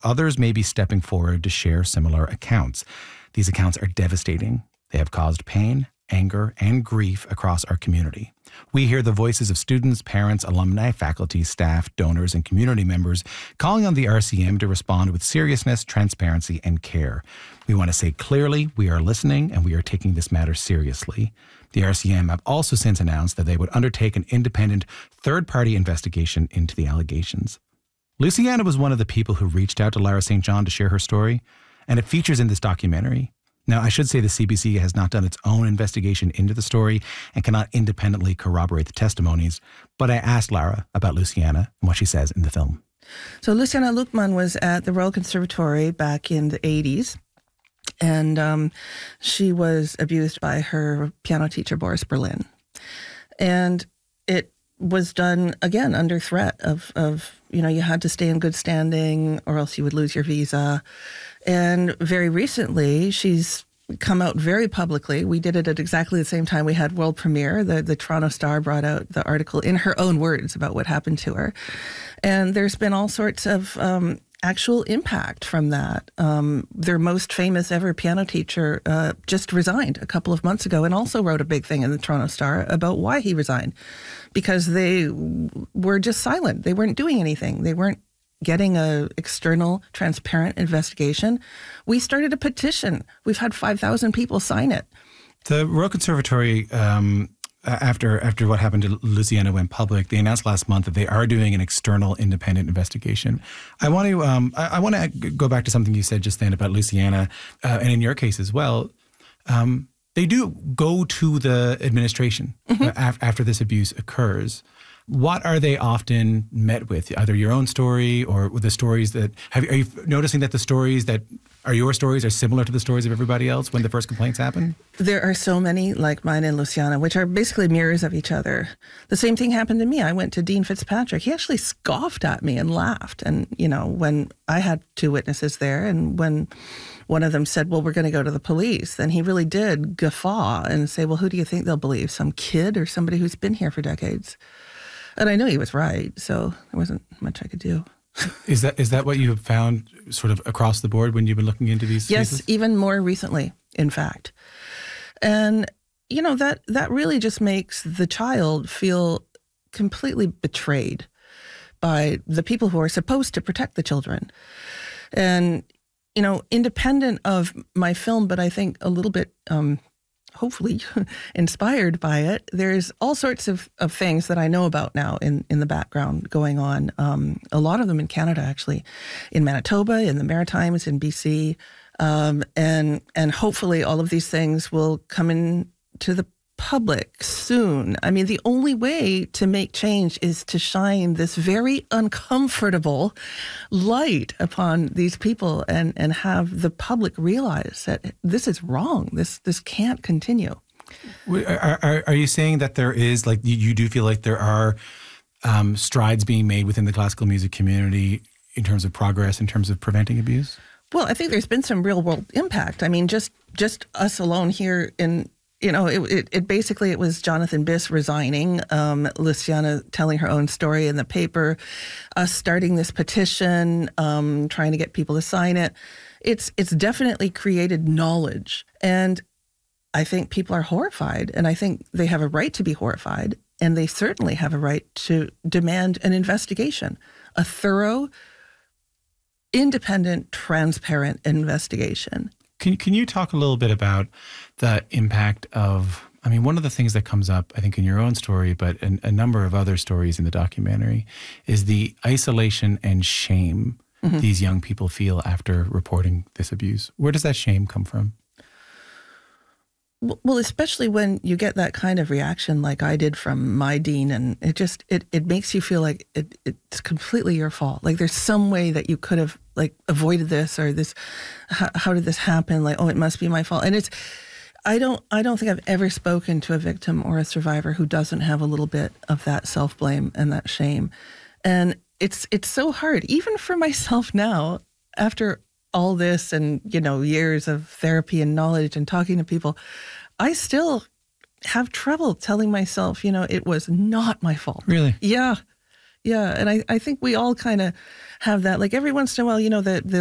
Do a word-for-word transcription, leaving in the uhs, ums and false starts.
Others may be stepping forward to share similar accounts. These accounts are devastating. They have caused pain, anger, and grief across our community. We hear the voices of students, parents, alumni, faculty, staff, donors, and community members calling on the R C M to respond with seriousness, transparency, and care. We want to say clearly we are listening and we are taking this matter seriously. The R C M have also since announced that they would undertake an independent third-party investigation into the allegations. Luciana was one of the people who reached out to Lara Saint John to share her story, and it features in this documentary. Now, I should say the C B C has not done its own investigation into the story and cannot independently corroborate the testimonies, but I asked Lara about Luciana and what she says in the film. So Luciana Luqman was at the Royal Conservatory back in the eighties, and um, she was abused by her piano teacher, Boris Berlin. And it was done, again, under threat of, of, you know, you had to stay in good standing or else you would lose your visa. And very recently, she's come out very publicly. We did it at exactly the same time we had world premiere. The, the Toronto Star brought out the article in her own words about what happened to her. And there's been all sorts of um, actual impact from that. Um, their most famous ever piano teacher uh, just resigned a couple of months ago and also wrote a big thing in the Toronto Star about why he resigned. Because they were just silent. They weren't doing anything. They weren't getting a external, transparent investigation. We started a petition. We've had five thousand people sign it. The Royal Conservatory, um, after after what happened to Luciana went public, they announced last month that they are doing an external, independent investigation. I want to um, I, I want to go back to something you said just then about Luciana, uh, and in your case as well. Um, they do go to the administration mm-hmm. uh, af- after this abuse occurs. What are they often met with? Either your own story or the stories that have, are you noticing that the stories that are your stories are similar to the stories of everybody else when the first complaints happen? There are so many like mine and Luciana, which are basically mirrors of each other. The same thing happened to me. I went to Dean Fitzpatrick. He actually scoffed at me and laughed. And, you know, when I had two witnesses there and when one of them said, well, we're going to go to the police, then he really did guffaw and say, well, who do you think they'll believe? Some kid or somebody who's been here for decades? And I knew he was right, so there wasn't much I could do. Is that is that what you have found sort of across the board when you've been looking into these yes, cases? Even more recently, in fact. And, you know, that, that really just makes the child feel completely betrayed by the people who are supposed to protect the children. And, you know, independent of my film, but I think a little bit... Um, hopefully inspired by it, there's all sorts of, of things that I know about now in, in the background going on. Um, a lot of them in Canada, actually, in Manitoba, in the Maritimes, in B C. Um, and and hopefully all of these things will come into the public soon. I mean, the only way to make change is to shine this very uncomfortable light upon these people and, and have the public realize that this is wrong. This this can't continue. Are, are, are you saying that there is, like, you, you do feel like there are um, strides being made within the classical music community in terms of progress, in terms of preventing abuse? Well, I think there's been some real world impact. I mean, just just us alone here in You know, it, it it basically, it was Jonathan Biss resigning, um, Luciana telling her own story in the paper, us starting this petition, um, trying to get people to sign it. It's it's definitely created knowledge. And I think people are horrified. And I think they have a right to be horrified. And they certainly have a right to demand an investigation, a thorough, independent, transparent investigation. Can can you talk a little bit about the impact of, I mean, one of the things that comes up, I think, in your own story, but in a number of other stories in the documentary, is the isolation and shame mm-hmm. these young people feel after reporting this abuse. Where does that shame come from? Well, especially when you get that kind of reaction like I did from my dean, and it just, it, it makes you feel like it, it's completely your fault. Like there's some way that you could have like avoided this or this, how, how did this happen? Like, oh, it must be my fault. And it's, I don't, I don't think I've ever spoken to a victim or a survivor who doesn't have a little bit of that self-blame and that shame. And it's, it's so hard, even for myself now, after all this and, you know, years of therapy and knowledge and talking to people, I still have trouble telling myself, you know, it was not my fault. Really? Yeah. Yeah. And I, I think we all kind of have that. Like every once in a while, you know, the, the